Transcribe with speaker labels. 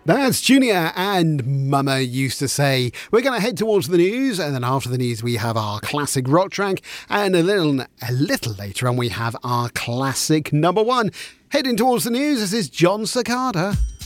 Speaker 1: That's Junior and Mama Used to Say. We're going to head towards the news, and then after the news we have our classic rock track, and a little later on we have our classic number one. Heading towards the news, this is John Cicada.